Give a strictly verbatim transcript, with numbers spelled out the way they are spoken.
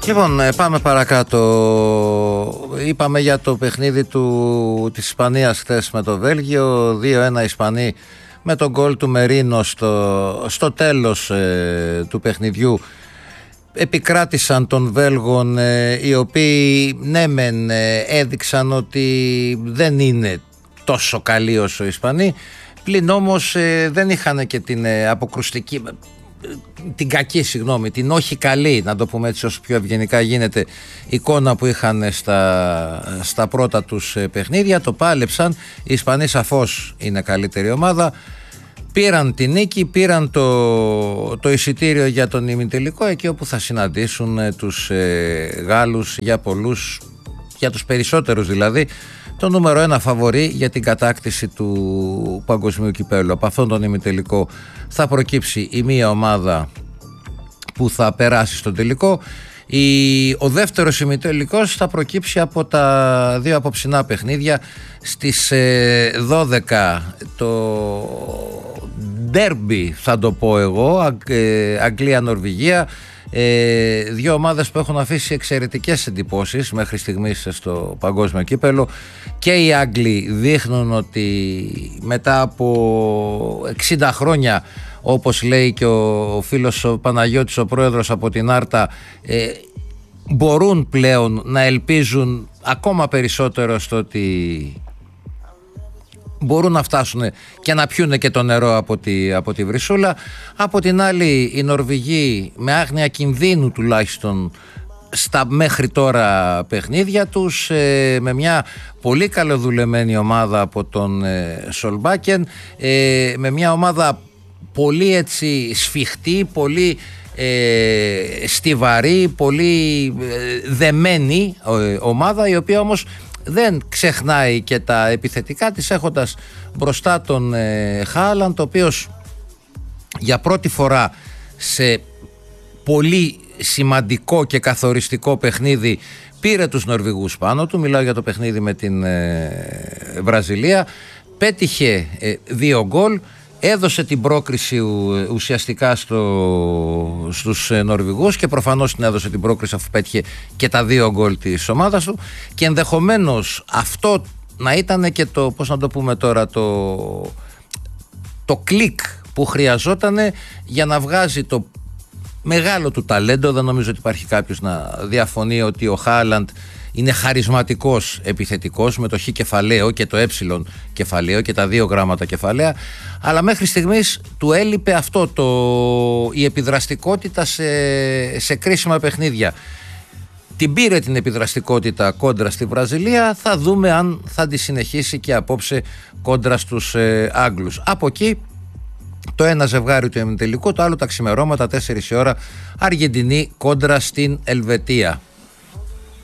Λοιπόν, πάμε παρακάτω. Είπαμε για το παιχνίδι του, της Ισπανίας χθες με το Βέλγιο. δύο ένα Ισπανοί με τον γκολ του Μερίνο στο, στο τέλος ε, του παιχνιδιού. Επικράτησαν των Βέλγων, ε, οι οποίοι ναι μεν ε, έδειξαν ότι δεν είναι τόσο καλοί όσο οι Ισπανοί, πλην όμως ε, δεν είχαν και την ε, αποκρουστική, την κακή συγγνώμη, την όχι καλή, να το πούμε έτσι όσο πιο ευγενικά γίνεται, εικόνα που είχαν στα, στα πρώτα τους ε, παιχνίδια. Το πάλεψαν, οι Ισπανοί σαφώς είναι καλύτερη ομάδα. Πήραν την νίκη, πήραν το, το εισιτήριο για τον ημιτελικό, εκεί όπου θα συναντήσουν ε, τους ε, Γάλλους, για πολλούς, για τους περισσότερους δηλαδή, το νούμερο ένα φαβορί για την κατάκτηση του παγκοσμίου κυπέλλου. Από αυτόν τον ημιτελικό θα προκύψει η μία ομάδα που θα περάσει στον τελικό. Η, ο δεύτερος ημιτελικός θα προκύψει από τα δύο απόψινά παιχνίδια στις ε, δώδεκα, το ντέρμπι θα το πω εγώ, Αγ, ε, Αγγλία-Νορβηγία, ε, δύο ομάδες που έχουν αφήσει εξαιρετικές εντυπώσεις μέχρι στιγμής στο παγκόσμιο κύπελλο, και οι Άγγλοι δείχνουν ότι μετά από εξήντα χρόνια, όπως λέει και ο φίλος ο Παναγιώτης, ο πρόεδρος από την Άρτα, ε, μπορούν πλέον να ελπίζουν ακόμα περισσότερο στο ότι μπορούν να φτάσουν και να πιούνε και το νερό από τη, από τη βρυσούλα. Από την άλλη, οι Νορβηγοί με άγνοια κινδύνου τουλάχιστον στα μέχρι τώρα παιχνίδια τους, ε, με μια πολύ καλοδουλεμένη ομάδα από τον ε, Σολμπάκεν, ε, με μια ομάδα πολύ έτσι σφιχτή, πολύ ε, στιβαρή, πολύ ε, δεμένη ε, ομάδα, η οποία όμως δεν ξεχνάει και τα επιθετικά της, έχοντας μπροστά τον ε, Χάλαντ, ο οποίος για πρώτη φορά σε πολύ σημαντικό και καθοριστικό παιχνίδι πήρε τους Νορβηγούς πάνω του. Μιλάω για το παιχνίδι με την ε, Βραζιλία. Πέτυχε ε, δύο γκολ, έδωσε την πρόκριση ουσιαστικά στο, στους Νορβηγούς, και προφανώς την έδωσε την πρόκριση αφού πέτυχε και τα δύο γκολ της ομάδας του, και ενδεχομένως αυτό να ήταν και το, πώς να το πούμε τώρα, το, το κλικ που χρειαζόταν για να βγάζει το μεγάλο του ταλέντο. Δεν νομίζω ότι υπάρχει κάποιος να διαφωνεί ότι ο Χάλαντ είναι χαρισματικός επιθετικός, με το χ κεφαλαίο και το ε κεφαλαίο και τα δύο γράμματα κεφαλαία, αλλά μέχρι στιγμής του έλειπε αυτό, το, η επιδραστικότητα σε, σε κρίσιμα παιχνίδια. Την πήρε την επιδραστικότητα κόντρα στη Βραζιλία, θα δούμε αν θα τη συνεχίσει και απόψε κόντρα στους ε, Άγγλους. Από εκεί το ένα ζευγάρι του ημιτελικού, το άλλο τα ξημερώματα τέσσερις η ώρα, Αργεντινή κόντρα στην Ελβετία.